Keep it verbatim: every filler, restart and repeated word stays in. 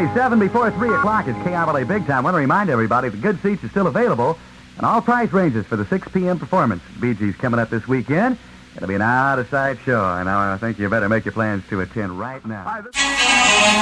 twenty-seven before three o'clock is King Avale Big Time. I want to remind everybody the good seats are still available and all price ranges for the six p.m. performance. Bee Gees coming up this weekend. It'll be an out-of-sight show, and I think you better make your plans to attend right now.